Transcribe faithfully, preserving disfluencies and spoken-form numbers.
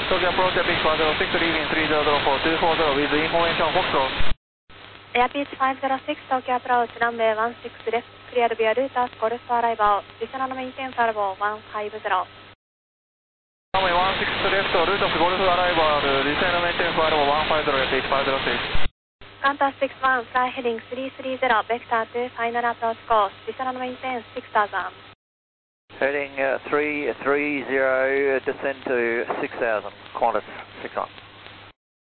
Tokyo approach Air Pitch five zero six, leaving three zero zero four two four zero with information Foxtrot. Air Pitch five zero six, Tokyo approach runway one six left, cleared via Lotus Golf arrival, additional maintain Salvo one five zero. Runway one six left, Lotus Golf arrival, additional maintain Salvo one five zero, Air Pitch five zero six. Qantas six one, fly heading three three zero, vector to final approach course, additional maintain six thousand. Heading uh, three three zero, descend to six thousand, Qantas six one.